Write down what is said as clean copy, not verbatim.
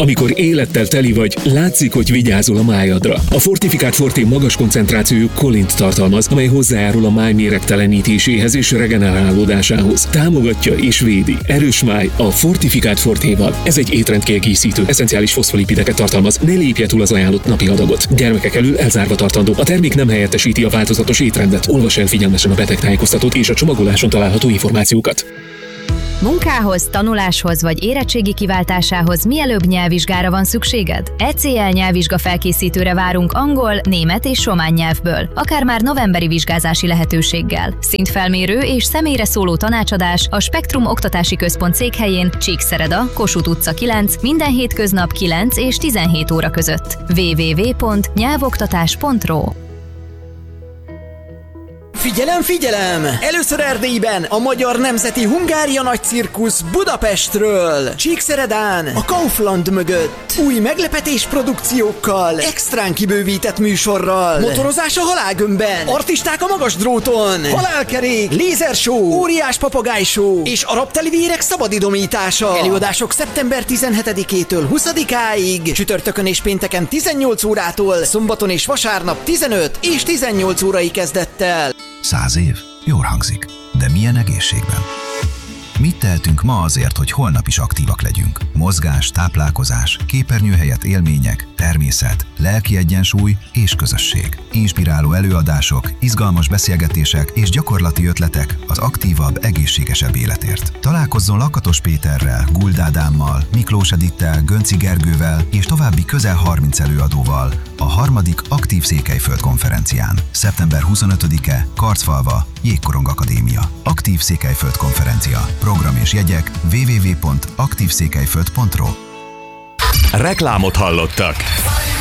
Amikor élettel teli vagy, látszik, hogy vigyázol a májadra. A Fortifikált Forté magas koncentrációjú kolint tartalmaz, amely hozzájárul a máj méregtelenítéséhez és regenerálódásához. Támogatja és védi. Erős máj a Fortifikált Fortéval. Ez egy étrendkiegészítő, esszenciális foszfolipideket tartalmaz, ne lépje túl az ajánlott napi adagot. Gyermekek elől elzárva tartandó. A termék nem helyettesíti a változatos étrendet. Olvas el figyelmesen a betegtájékoztatót és a csomagoláson található információkat. Munkához, tanuláshoz vagy érettségi kiváltásához mielőbb nyelvvizsgára van szükséged? ECL nyelvvizsga felkészítőre várunk angol, német és román nyelvből, akár már novemberi vizsgázási lehetőséggel. Szintfelmérő és személyre szóló tanácsadás a Spektrum Oktatási Központ székhelyén, Csíkszereda, Kossuth utca 9, minden hétköznap 9 és 17 óra között. www.nyelvoktatás.ro. Figyelem, figyelem! Először Erdélyben a Magyar Nemzeti Hungária Nagy Cirkusz Budapestről, Csíkszeredán, a Kaufland mögött, új meglepetés produkciókkal, extrán kibővített műsorral, motorozás a halálgömbben, artisták a magas dróton, halálkerék, lézershow, óriás papagájshow és arab telivérek szabadidomítása. Előadások szeptember 17-től 20-áig, csütörtökön és pénteken 18 órától, szombaton és vasárnap 15 és 18 órai kezdettel. 100 év? Jól hangzik. De milyen egészségben? Mit tehetünk ma azért, hogy holnap is aktívak legyünk? Mozgás, táplálkozás, képernyő helyett élmények, természet, lelki egyensúly és közösség. Inspiráló előadások, izgalmas beszélgetések és gyakorlati ötletek az aktívabb, egészségesebb életért. Találkozzon Lakatos Péterrel, Guld Ádámmal, Miklós Edittel, Gönci Gergővel és további közel 30 előadóval a 3. Aktív Székelyföld konferencián. Szeptember 25-e, Karcfalva, Jégkorong Akadémia. Aktív Székelyföld konferencia. Program és jegyek www.aktívszékelyföld.ro. Reklámot hallottak.